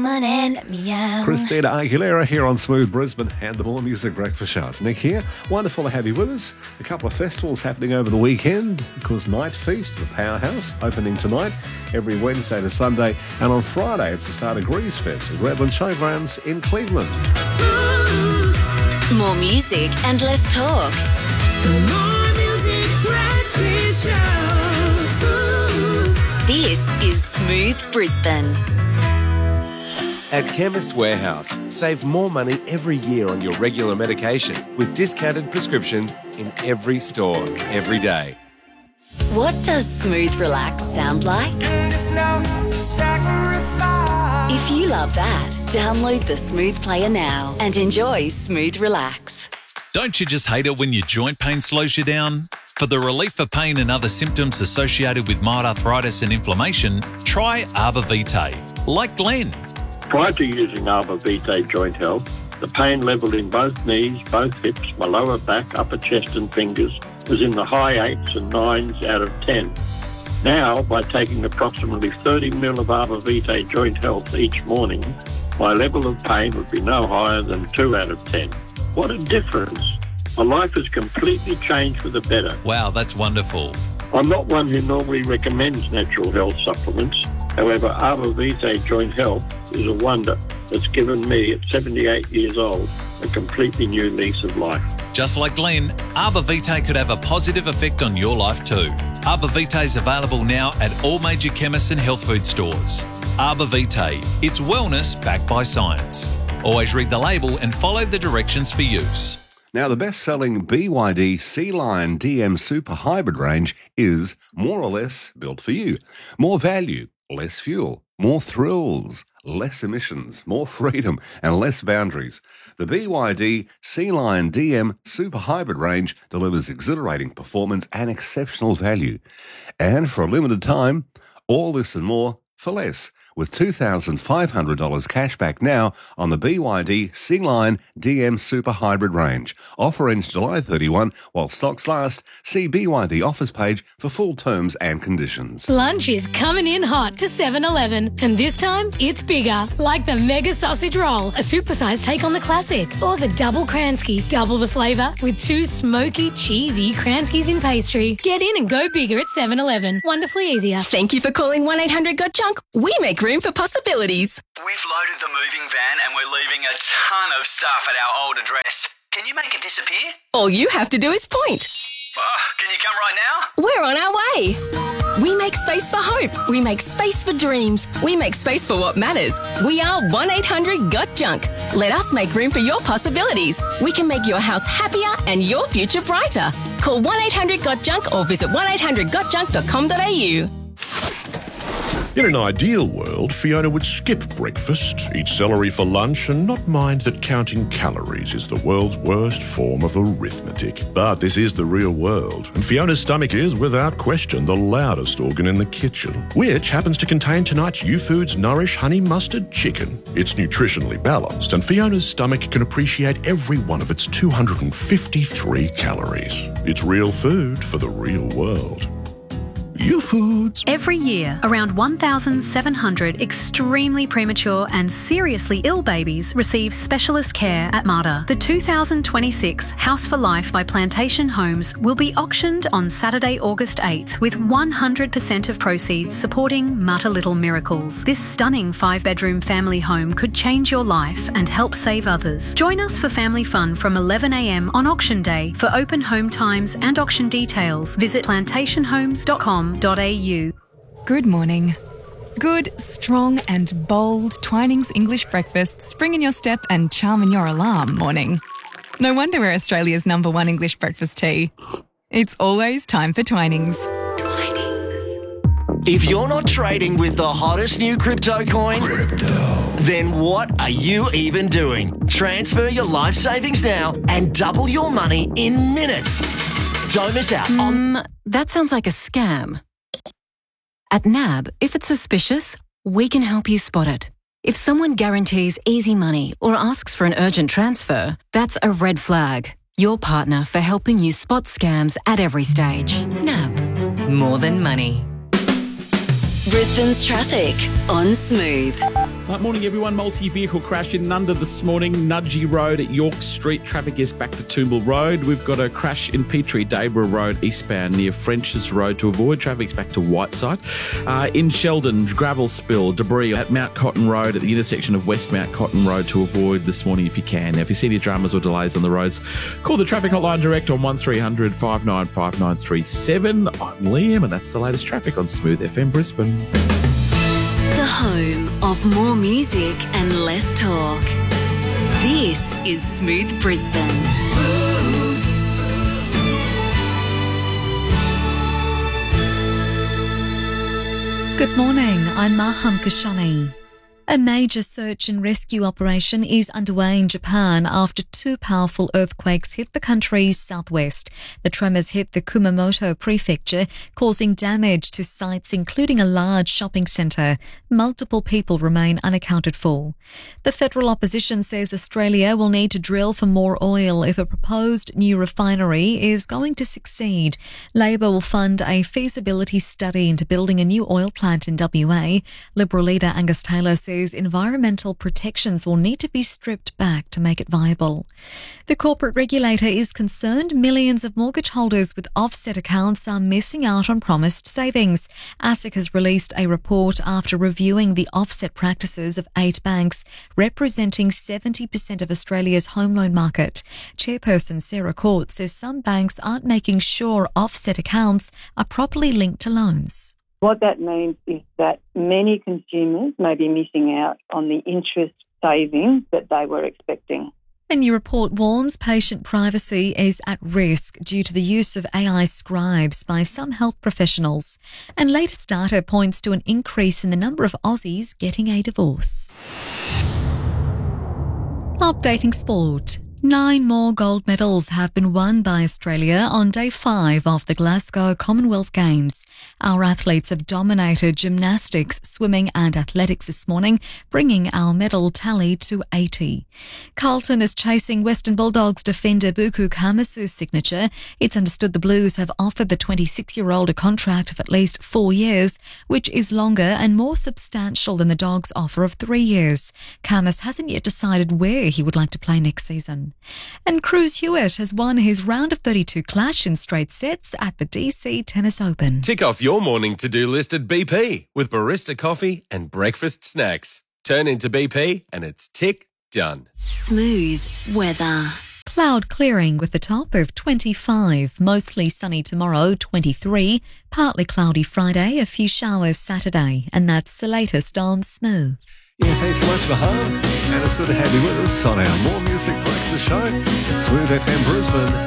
woman and meow. Christina Aguilera here on Smooth Brisbane and the More Music Breakfast Show. It's Nick here. Wonderful to have you with us. A couple of festivals happening over the weekend. Of course, Night Feast at the Powerhouse, opening tonight, every Wednesday to Sunday. And on Friday, it's the start of Grease Fest at Redland Showgrounds in Cleveland. More music and less talk. The More Music Breakfast Show. This is Smooth Brisbane. At Chemist Warehouse, save more money every year on your regular medication with discounted prescriptions in every store, every day. What does Smooth Relax sound like? If you love that, download the Smooth Player now and enjoy Smooth Relax. Don't you just hate it when your joint pain slows you down? For the relief of pain and other symptoms associated with mild arthritis and inflammation, try Arbor Vitae, like Glenn. Prior to using Arbor Vitae Joint Health, the pain level in both knees, both hips, my lower back, upper chest and fingers was in the high 8s and 9s out of 10. Now, by taking approximately 30 ml of Arbor Vitae Joint Health each morning, my level of pain would be no higher than 2 out of 10. What a difference. My life has completely changed for the better. Wow, that's wonderful. I'm not one who normally recommends natural health supplements. However, Arbor Vitae Joint Health is a wonder that's given me, at 78 years old, a completely new lease of life. Just like Glenn, Arbor Vitae could have a positive effect on your life too. Arbor Vitae is available now at all major chemists and health food stores. Arbor Vitae, it's wellness backed by science. Always read the label and follow the directions for use. Now, the best-selling BYD Sea Lion DM Super Hybrid range is more or less built for you. More value, less fuel, more thrills, less emissions, more freedom and less boundaries. The BYD Sea Lion DM Super Hybrid range delivers exhilarating performance and exceptional value. And for a limited time, all this and more for less, with $2,500 cash back now on the BYD Sea Lion DM Super Hybrid range. Offer ends July 31 while stocks last. See BYD offers page for full terms and conditions. Lunch is coming in hot to 7-Eleven, and this time it's bigger, like the Mega Sausage Roll, a supersized take on the classic, or the Double Kransky, double the flavour with 2 smoky, cheesy Kranskys in pastry. Get in and go bigger at 7-Eleven. Wonderfully easier. Thank you for calling 1-800-GOT-JUNK. We make room for possibilities. We've loaded the moving van and we're leaving a ton of stuff at our old address. Can you make it disappear? All you have to do is point. Can you come right now? We're on our way. We make space for hope. We make space for dreams. We make space for what matters. We are 1-800-GOT-JUNK. Let us make room for your possibilities. We can make your house happier and your future brighter. Call 1-800-GOT-JUNK or visit 1-800-GOT-JUNK.com.au. In an ideal world, Fiona would skip breakfast, eat celery for lunch, and not mind that counting calories is the world's worst form of arithmetic. But this is the real world, and Fiona's stomach is, without question, the loudest organ in the kitchen, which happens to contain tonight's U-Foods Nourish Honey Mustard Chicken. It's nutritionally balanced, and Fiona's stomach can appreciate every one of its 253 calories. It's real food for the real world. U-Foods. Every year, around 1,700 extremely premature and seriously ill babies receive specialist care at Mater. The 2026 House for Life by Plantation Homes will be auctioned on Saturday, August 8th, with 100% of proceeds supporting Mater Little Miracles. This stunning 5-bedroom family home could change your life and help save others. Join us for family fun from 11 a.m. on auction day. For open home times and auction details, visit plantationhomes.com. Good morning. Good, strong and bold Twinings English breakfast, spring in your step and charm in your alarm morning. No wonder we're Australia's #1 English breakfast tea. It's always time for Twinings. If you're not trading with the hottest new crypto coin, then what are you even doing? Transfer your life savings now and double your money in minutes. Don't miss out on... That sounds like a scam. At NAB, if it's suspicious, we can help you spot it. If someone guarantees easy money or asks for an urgent transfer, that's a red flag. Your partner for helping you spot scams at every stage. NAB. More than money. Brisbane's traffic on Smooth. Morning, everyone. Multi-vehicle crash in Nunda this morning. Nudgee Road at York Street. Traffic is back to Toombul Road. We've got a crash in Petrie, Dayborough Road, eastbound near French's Road to avoid. Traffic's back to Whiteside. In Sheldon, gravel spill, debris at Mount Cotton Road at the intersection of West Mount Cotton Road to avoid this morning if you can. Now, if you see any dramas or delays on the roads, call the traffic hotline direct on 1300 595937. I'm Liam, and that's the latest traffic on Smooth FM Brisbane. The home of more music and less talk. This is Smooth Brisbane. Good morning, I'm Maham Kashani. A major search and rescue operation is underway in Japan after two powerful earthquakes hit the country's southwest. The tremors hit the Kumamoto prefecture, causing damage to sites including a large shopping centre. Multiple people remain unaccounted for. The federal opposition says Australia will need to drill for more oil if a proposed new refinery is going to succeed. Labor will fund a feasibility study into building a new oil plant in WA. Liberal leader Angus Taylor says environmental protections will need to be stripped back to make it viable. The corporate regulator is concerned millions of mortgage holders with offset accounts are missing out on promised savings. ASIC has released a report after reviewing the offset practices of 8 banks, representing 70% of Australia's home loan market. Chairperson Sarah Court says some banks aren't making sure offset accounts are properly linked to loans. What that means is that many consumers may be missing out on the interest savings that they were expecting. A new report warns patient privacy is at risk due to the use of AI scribes by some health professionals. And latest data points to an increase in the number of Aussies getting a divorce. Updating sport. 9 more gold medals have been won by Australia on day 5 of the Glasgow Commonwealth Games. Our athletes have dominated gymnastics, swimming and athletics this morning, bringing our medal tally to 80. Carlton is chasing Western Bulldogs defender Buku Kamasa's signature. It's understood the Blues have offered the 26-year-old a contract of at least 4 years, which is longer and more substantial than the Dogs' offer of 3 years. Kamas hasn't yet decided where he would like to play next season. And Cruz Hewitt has won his round of 32 clash in straight sets at the DC Tennis Open. Tick off your morning to-do list at BP with barista coffee and breakfast snacks. Turn into BP and it's tick done. Smooth weather. Cloud clearing with a top of 25, mostly sunny tomorrow, 23, partly cloudy Friday, a few showers Saturday, and that's the latest on Smooth. Yeah, thanks so much, Maham. And it's good to have you with us on our More Music Breakfast show at Smooth FM Brisbane.